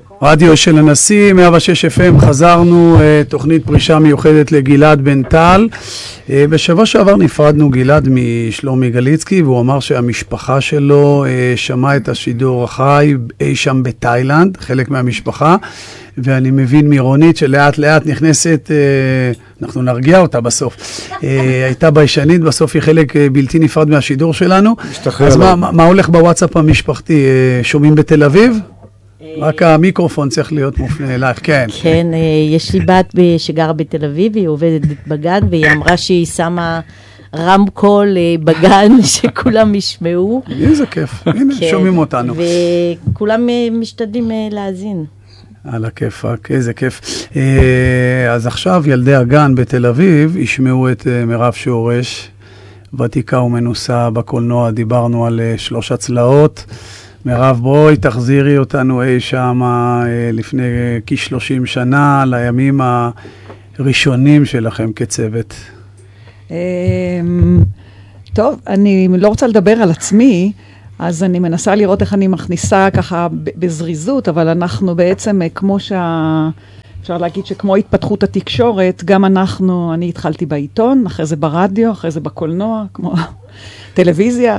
רדיו של הנשיא, 106 FM, חזרנו, תוכנית פרישה מיוחדת לגלעד בן טל. בשבוע שעבר נפרדנו גלעד משלומי גליצקי, והוא אמר שהמשפחה שלו שמעה את השידור החי אי שם בתאילנד, חלק מהמשפחה, ואני מבין מרונית שלאט לאט נכנסת, אנחנו נרגיע אותה בסוף, הייתה ביישנית, בסוף היא חלק בלתי נפרד מהשידור שלנו. אז מה הולך בוואטסאפ המשפחתי? שומעים בתל אביב? רק המיקרופון צריך להיות מופנה אלייך, כן. כן, יש לי בת שגרה בתל אביב, היא עובדת בגן, והיא אמרה שהיא שמה רמקול בגן, שכולם ישמעו. איזה כיף, הנה, שומעים אותנו. וכולם משתדלים להאזין. על הכיפק, איזה כיף. אז עכשיו ילדי הגן בתל אביב ישמעו את מירב שורש, ותיקה ומנוסה בקולנוע, דיברנו על 3 הצלעות. מירב, בואי תחזירי אותנו אי שם לפני כ-30 שנה, לימים הראשונים שלכם כצוות. טוב, אני לא רוצה לדבר על עצמי, אז אני מנסה לראות איך אני מכניסה ככה בזריזות, אבל אנחנו בעצם כמו אפשר להגיד שכמו התפתחות התקשורת, גם אני התחלתי בעיתון, אחרי זה ברדיו, אחרי זה בקולנוע, כמו טלוויזיה.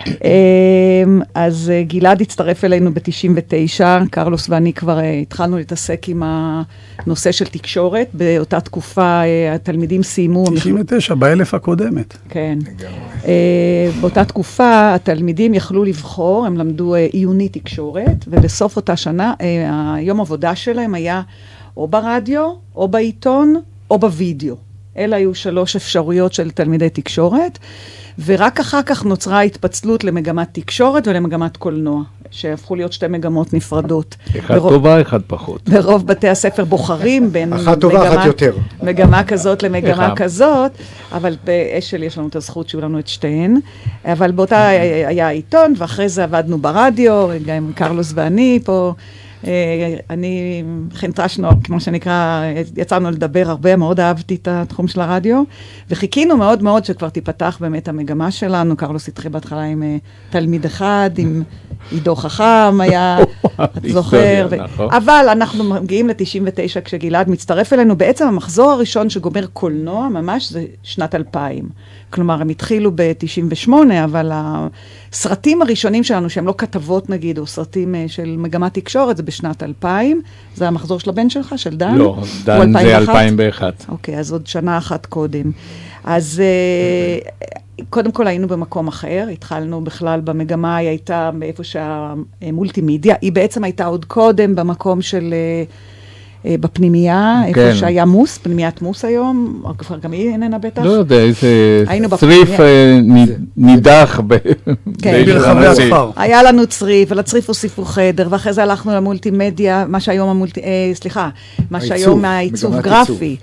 אז גלעד הצטרף אלינו ב-99, קרלוס ואני כבר התחלנו להתעסק עם הנושא של תקשורת, באותה תקופה התלמידים סיימו... 99, באלף הקודמת. כן. באותה תקופה התלמידים יכלו לבחור, הם למדו עיוני תקשורת, ובסוף אותה שנה, היום עבודה שלהם היה או ברדיו, או בעיתון, או בווידאו. אלה היו 3 אפשרויות של תלמידי תקשורת, ורק אחר כך נוצרה התפצלות למגמת תקשורת ולמגמת קולנוע, שהפכו להיות 2 מגמות נפרדות. אחד טובה, אחד פחות. ברוב בתי הספר בוחרים בין אחת טובה, אחת יותר. מגמה כזאת למגמה כזאת, אבל באשל יש לנו את הזכות שיהיו לנו את שתיהן, אבל באותה היה עיתון, ואחרי זה עבדנו ברדיו, גם קרלוס ואני פה, אני חנטרשנו, כמו שנקרא, יצאנו לדבר הרבה, מאוד אהבתי את התחום של הרדיו, וחיכינו מאוד מאוד שכבר תיפתח באמת המגמה שלנו. קרלוס התחיל בהתחלה עם תלמיד אחד, עם עידו חכם, היה, את זוכר, אבל אנחנו מגיעים ל-99 כשגלעד מצטרף אלינו, בעצם המחזור הראשון שגומר קולנוע, ממש זה שנת 2000. כלומר, הם התחילו ב-98, אבל הסרטים הראשונים שלנו, שהם לא כתבות נגיד, או סרטים של מגמת תקשורת, זה בשנת 2000. זה המחזור של הבן שלך, של דן? לא, דן זה 2001. אוקיי, אז עוד שנה אחת קודם. אז קודם כל היינו במקום אחר, התחלנו בכלל במגמה, היא הייתה באיפה שהמולטימדיה, היא בעצם הייתה עוד קודם במקום של... בפנימייה, איפה שהיה מוס, פנימיית מוס היום, כבר גם היא איננה בטח. לא יודע, איזה צריף נידח ברחבי הכפר. היה לנו צריף, ולצריף הוסיפו חדר, ואחרי זה הלכנו למולטימדיה, מה שהיום העיצוב גרפי.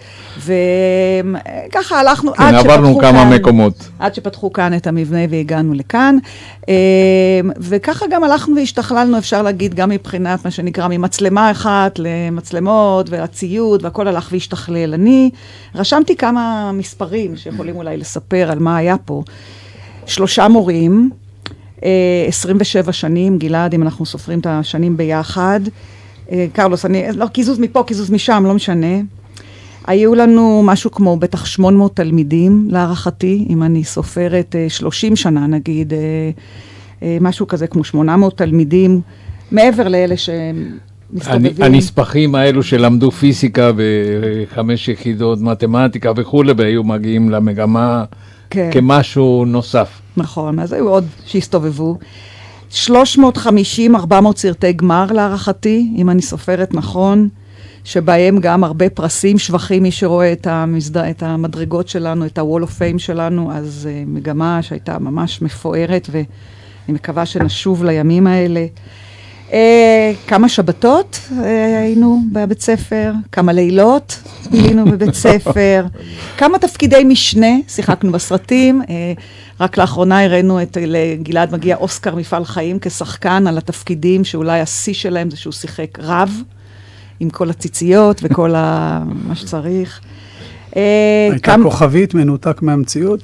וככה הלכנו עד שפתחו כאן את המבנה והגענו לכאן. וככה גם הלכנו והשתכללנו, אפשר להגיד, גם מבחינת מה שנקרא ממצלמה אחת למצלמות, והציוד, והכל הלך והשתכלל. אני רשמתי כמה מספרים שיכולים אולי לספר על מה היה פה. 3 מורים, 27 שנים, גלעד, אם אנחנו סופרים את השנים ביחד. קרלוס, לא, קיזוז מפה, קיזוז משם, לא משנה. היו לנו משהו כמו בטח 800 תלמידים, להערכתי, אם אני סופרת 30 שנה נגיד, משהו כזה כמו 800 תלמידים, מעבר לאלה מסתובבים. הנספחים האלו שלמדו פיזיקה ו5 יחידות מתמטיקה וכו', והיו מגיעים למגמה כמשהו נוסף. נכון, אז היו עוד שהסתובבו. 350-400 סרטי גמר להערכתי, אם אני סופרת נכון, שבהם גם הרבה פרסים, שבחים, מי שרואה את המדרגות שלנו, את ה-Wall of Fame שלנו, אז מגמה שהייתה ממש מפוארת, ואני מקווה שנשוב לימים האלה. כמה שבתות היינו בבית ספר, כמה לילות היינו בבית ספר, כמה תפקידי משנה, שיחקנו בסרטים, רק לאחרונה הראינו את גלעד מגיע אוסקר מפעל חיים כשחקן על התפקידים, שאולי השיא שלהם זה שהוא שיחק רב, עם כל הציציות וכל מה שצריך. הייתה כוכבית מנותק מהמציאות?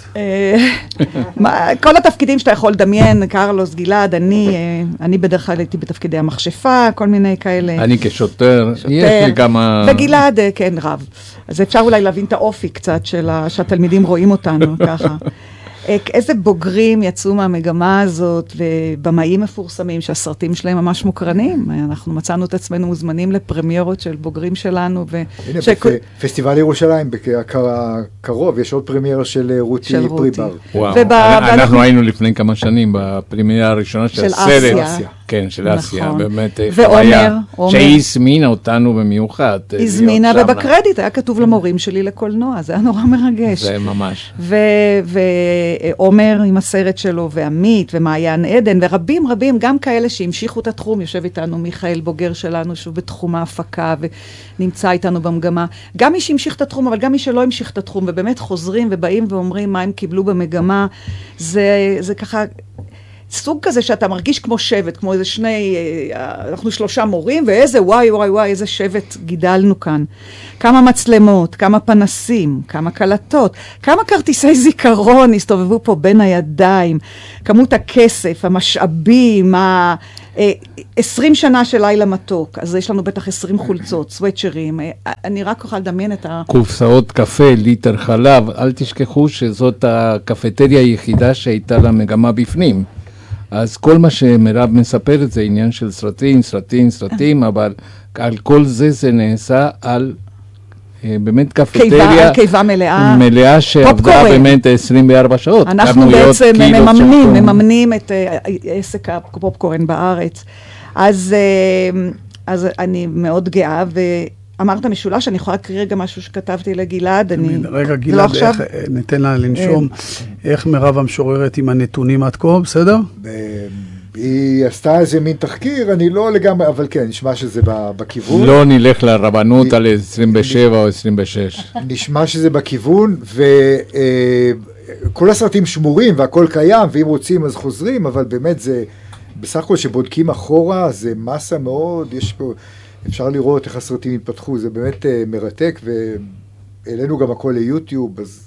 כל התפקידים שאתה יכול לדמיין, קרלוס, גלעד, אני בדרך כלל הייתי בתפקידי המכשפה, כל מיני כאלה. אני כשוטר, יש לי כמה... וגלעד, כן, רב. אז אפשר אולי להבין את האופי קצת שהתלמידים רואים אותנו ככה. איזה בוגרים יצאו מהמגמה הזאת, ובמאים מפורסמים שהסרטים שלהם ממש מוקרנים. אנחנו מצאנו את עצמנו מוזמנים לפרמיירות של בוגרים שלנו. הנה, בפסטיבל ירושלים, הקרוב, יש עוד פרמיירה של רותי פריבר. וואו, אנחנו היינו לפני כמה שנים בפרמיירה הראשונה של הסרט. כן, של אסיה, באמת חוויה. שהיא הזמינה אותנו במיוחד. הזמינה, ובקרדיט היה כתוב למורים שלי לקולנוע, זה היה נורא מרגש. זה ממש. ועומר עם הסרט שלו, ועמית, ומעיין עדן, ורבים רבים, גם כאלה שהמשיכו את התחום, יושב איתנו מיכאל בוגר שלנו, שהוא בתחום ההפקה, ונמצא איתנו במגמה. גם מי שהמשיך את התחום, אבל גם מי שלא המשיך את התחום, ובאמת חוזרים ובאים ואומרים מה הם קיבלו במגמה, זה ככה... סוג כזה שאתה מרגיש כמו שבט, כמו איזה אנחנו 3 מורים, ואיזה וואי, איזה שבט גידלנו כאן. כמה מצלמות, כמה פנסים, כמה קלטות, כמה כרטיסי זיכרון הסתובבו פה בין הידיים, כמות הכסף, המשאבים, 20 שנה של לילה מתוק, אז יש לנו בטח 20 חולצות, סוויצ'רים, אני רק אוכל לדמיין את קופסאות קפה, ליטר חלב, אל תשכחו שזאת הקפטריה היחידה שהייתה למגמה בפנים. אז כל מה שמרב מספרת זה עניין של סרטים, אבל על כל זה נעשה על באמת קפטריה קיבה מלאה שעבדה באמת 24 שעות. אנחנו בעצם מממנים את עסק הפופקורן בארץ. אז אני מאוד גאה, אמרת משולש, אני יכולה להקריא רגע משהו שכתבתי לגלעד. רגע, גלעד, ניתן לה לנשום. איך מרב המשוררת עם הנתונים עד כה, בסדר? היא עשתה איזה מין תחקיר, אני לא לגמרי, אבל כן, נשמע שזה בכיוון. לא נלך לרבנות על 27 או 26. נשמע שזה בכיוון, וכל הסרטים שמורים והכל קיים, ואם רוצים אז חוזרים, אבל באמת זה, בסך הכל שבודקים אחורה, זה מסה מאוד, יש פה... אפשר לראות איך הסרטים התפתחו, זה באמת מרתק, ואלינו גם הכל ליוטיוב, אז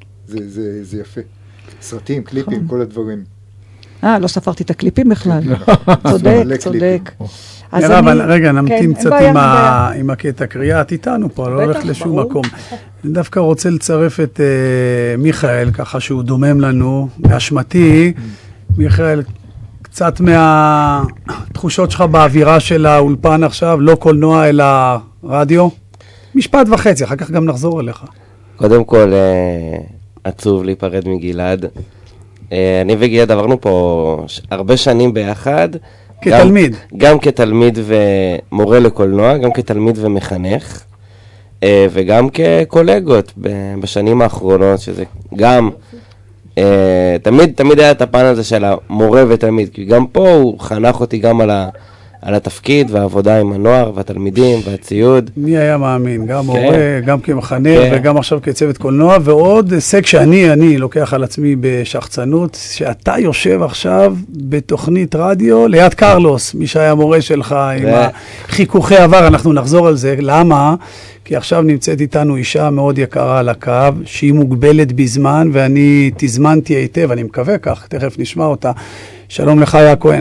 זה יפה. סרטים, קליפים, כל הדברים. לא ספרתי את הקליפים בכלל. צודק. אבל רגע, נמתין קצת עם הקטע קריאה, את איתנו פה, לא הולך לשום מקום. אני דווקא רוצה לצרף את מיכאל, ככה שהוא דומם לנו, באשמתי. מיכאל, קצת מהתחושות שלך באווירה של האולפן עכשיו, לא קולנוע אלא רדיו. משפט וחצי, אחר כך גם נחזור אליך. קודם כל, עצוב להיפרד מגלעד. אני וגלעד עברנו פה הרבה שנים ביחד. כתלמיד. גם כתלמיד ומורה לקולנוע, גם כתלמיד ומחנך, וגם כקולגות בשנים האחרונות, שזה גם... תמיד היה את הפן הזה של המורה ותלמיד, כי גם פה הוא חנך אותי גם על התפקיד והעבודה עם הנוער והתלמידים והציוד. מי היה מאמין, גם מורה, גם כמחנך וגם עכשיו כצוות קולנוע, ועוד הישג שאני לוקח על עצמי בשחצנות, שאתה יושב עכשיו בתוכנית רדיו ליד קרלוס, מי שהיה מורה שלך עם החיכוכי עבר, אנחנו נחזור על זה, למה? כי עכשיו נמצאת איתנו אישה מאוד יקרה על הקו, שהיא מוגבלת בזמן, ואני תזמנתי היטב, אני מקווה כך, תכף נשמע אותה. שלום לחיה כהן.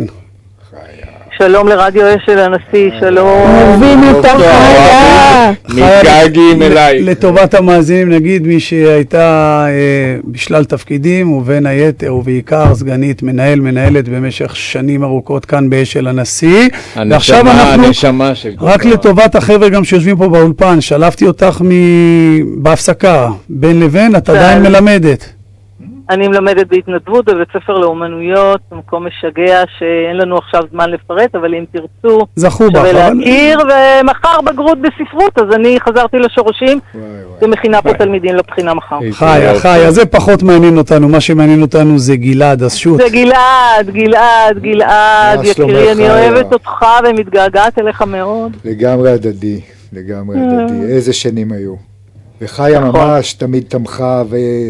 שלום לרדיו של הנשיא, שלום. אוהבים אותך, חיה. מתגעגעים אליי. לטובת המאזינים, נגיד מי שהייתה בשלל תפקידים, ובין היתר ובעיקר סגנית מנהלת במשך שנים ארוכות כאן באשל הנשיא. ועכשיו אנחנו, רק לטובת החבר'ה גם שיושבים פה באולפן, שלפתי אותך בהפסקה, בין לבין, את עדיין מלמדת. אני מלמדת בהתנדבות בבית ספר לאומנויות, מקום משגע שאין לנו עכשיו זמן לפרט, אבל אם תרצו שווה להכיר, ומחר בגרות בספרות, אז אני חזרתי לשורשים, ומכינה פה תלמידים לבחינה מחר. חיה, זה פחות מעניין אותנו, מה שמעניין אותנו זה גלעד, אז שוט. זה גלעד, יקירי, אני אוהבת אותך ומתגעגעת אליך מאוד. לגמרי הדדי, איזה שנים היו. וחיה ממש תמיד תמכה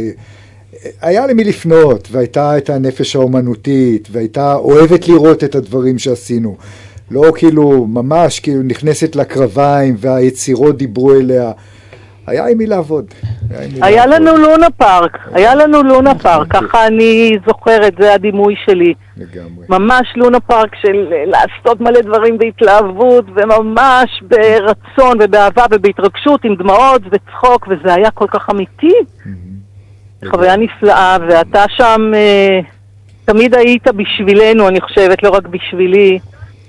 היה למי לפנות, והייתה את הנפש האומנותית, והייתה אוהבת לראות את הדברים שעשינו. לא כאילו, ממש כאילו נכנסת לקרביים, והיצירות דיברו אליה. היה עם מי לעבוד. היה לנו לונה פארק, ככה אני זוכרת, זה הדימוי שלי. לגמרי. ממש לונה פארק של לעשות מלא דברים בהתלהבות, וממש ברצון ובאהבה ובהתרגשות, עם דמעות וצחוק, וזה היה כל כך אמיתי. חוויה נפלאה, ואתה שם תמיד היית בשבילנו, אני חושבת, לא רק בשבילי.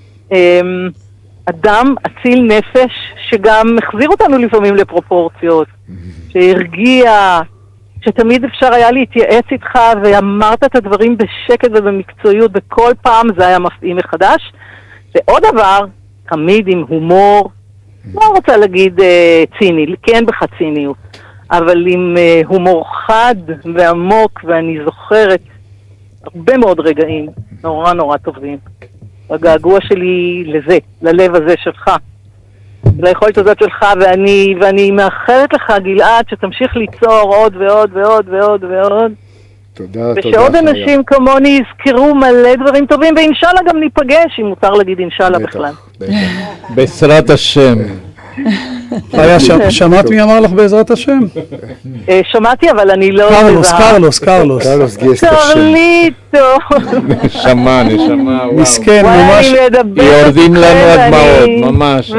אדם אציל נפש שגם מחזיר אותנו לפעמים לפרופורציות, שהרגיע, שתמיד אפשר היה להתייעץ איתך ואמרת את הדברים בשקט ובמקצועיות, וכל פעם זה היה מפעים מחדש. ועוד דבר, תמיד עם הומור, לא רוצה להגיד ציני, כן בך ציניות, אבל עם הומור חד ועמוק, ואני זוכרת הרבה מאוד רגעים נורא נורא טובים. הגעגוע שלי לזה, ללב הזה שלך, ליכולת הזאת שלך, ואני מאחלת לך, גלעד, שתמשיך ליצור עוד ועוד ועוד ועוד ועוד. תודה, ושעוד אנשים כמוני יזכרו מלא דברים טובים, ואינשאללה גם ניפגש, אם מותר להגיד אינשאללה בכלל. בעזרת השם. שמעת מי אמר לך בעזרת השם? שמעתי, אבל אני לא... קרלוס. קרליטו. נשמה, מסכן, ממש. יורדים לנו הדמעות, ממש.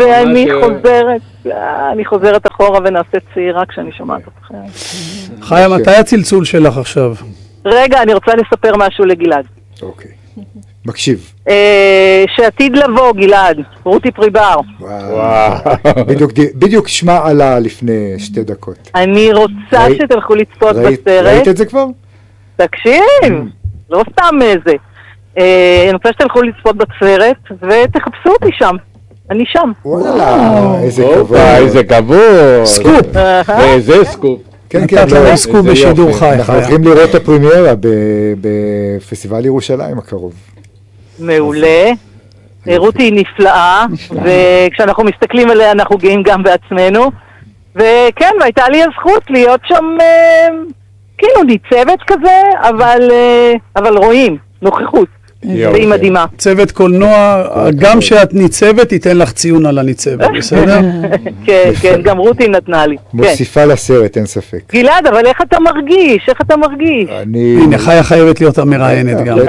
ואני חוזרת אחורה ונעשית צעירה כשאני שומעת אותך. חיה, מתי הצלצול שלך עכשיו? רגע, אני רוצה לספר משהו לגלעד. אוקיי. מקשיב. שעתיד לבוא, גלעד, רותי פריבר. וואו. בדיוק שמה עלה לפני 2 דקות. אני רוצה שתלכו לצפות בסרט. ראית את זה כבר? תקשיב, לא סתם איזה. אני רוצה שתלכו לצפות בסרט ותחפשו אותי שם. אני שם. וואלה, איזה כבוד. סקופ. איזה סקופ. כן, סקופ בשידור חי. אנחנו הולכים לראות את הפרימיירה בפסטיבל ירושלים הקרוב. מעולה. רותי היא נפלאה, וכשאנחנו מסתכלים עליה אנחנו גאים גם בעצמנו. וכן, והייתה לי הזכות להיות שם כאילו ניצבת כזה, אבל רואים, נוכחות. והיא מדהימה. צוות קולנוע, גם שאת ניצבת, ייתן לך ציון על הניצבת, בסדר? כן, גם רותי נתנה לי. מוסיפה לסרט, אין ספק. גלעד, אבל איך אתה מרגיש? הנה, חיה חייבת להיות המראיינת גם.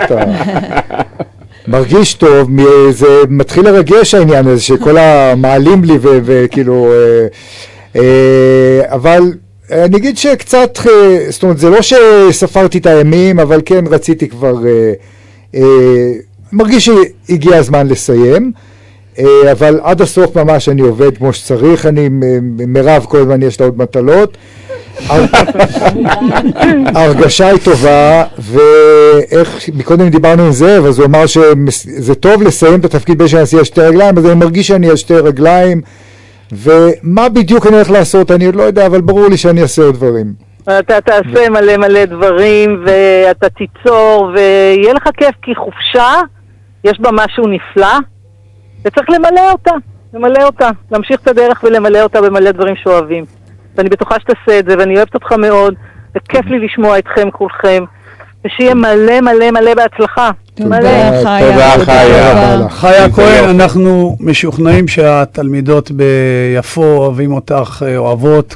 מרגיש טוב, זה מתחיל לרגש העניין הזה, שכל המעלים לי וכאילו, אבל אני אגיד שקצת, זאת אומרת, זה לא שספרתי את הימים, אבל כן רציתי כבר, מרגיש שהגיע הזמן לסיים, אבל עד הסוף ממש אני עובד כמו שצריך, אני מרב כל הזמן יש לה עוד מטלות, ההרגשה היא טובה, ואיך, מקודם דיברנו עם זה, אז הוא אמר שזה טוב לסיים את התפקיד בין שאני אעשה על 2 רגליים, אז אני מרגיש שאני על 2 רגליים, ומה בדיוק אני הולך לעשות, אני עוד לא יודע, אבל ברור לי שאני אעשה עוד דברים. אתה תעשה מלא דברים, ואתה תיצור, ויהיה לך כיף, כי חופשה, יש בה משהו נפלא, וצריך למלא אותה, להמשיך את הדרך ולמלא אותה במלא דברים שאוהבים. ואני בטוחה שתעשה את זה, ואני אוהבת אותך מאוד, וכיף לי לשמוע אתכם כולכם, ושיהיה מלא בהצלחה. תודה, חיה. חיה כהן, אנחנו משוכנעים שהתלמידות ביפו אוהבים אותך, אוהבות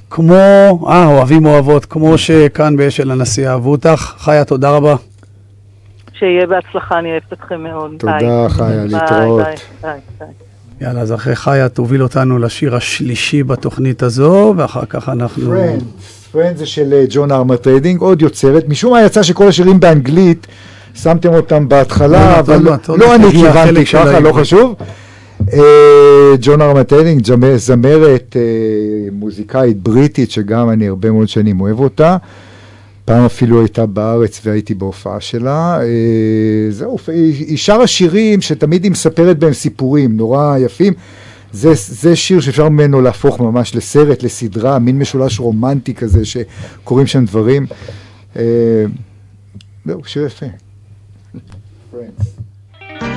כמו שכאן באשל הנשיא אהבו אותך. חיה, תודה רבה. שיהיה בהצלחה, אני אוהבת אתכם מאוד. תודה, חיה, להתראות. ביי. יאללה, אז אחרי חיה תוביל אותנו לשיר השלישי בתוכנית הזו, ואחר כך אנחנו... Friends זה של ג'ון ארמטריידינג, עוד יוצרת. משום מה יצא שכל השירים באנגלית, שמתם אותם בהתחלה, אבל לא אני כיוונתי ככה, לא חשוב. ג'ון ארמטריידינג, זמרת מוזיקאית בריטית, שגם אני הרבה מאוד שנים אוהב אותה. פעם אפילו הייתה בארץ והייתי בהופעה שלה. זהו, היא שרה שירים שתמיד היא מספרת בהם סיפורים נורא יפים. זה שיר שאפשר ממנו להפוך ממש לסרט, לסדרה, מין משולש רומנטי כזה שקוראים שם דברים. זהו, שיר יפה. Friends.